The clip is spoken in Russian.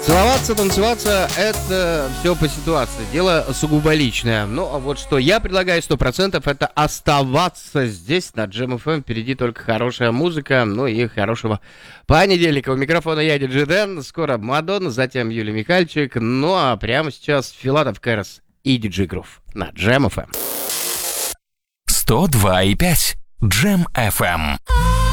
Целоваться, танцеваться — это все по ситуации. Дело сугубо личное. Ну, а вот что я предлагаю 100%, это оставаться здесь, на Джем ФМ. Впереди только хорошая музыка, ну и хорошего понедельника. У микрофона я, Диджей Дэн. Скоро Мадонна, затем Юлия Михальчик. Ну, а прямо сейчас Филатов Кэрос и Диджей Грув на Джем ФМ. 102,5 Джем ФМ.